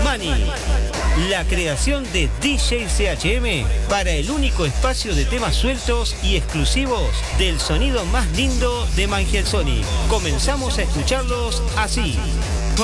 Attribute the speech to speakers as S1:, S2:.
S1: Mani. La creación de DJ CHM para el único espacio de temas sueltos y exclusivos del sonido más lindo de Mangielsonic. Comenzamos a escucharlos así.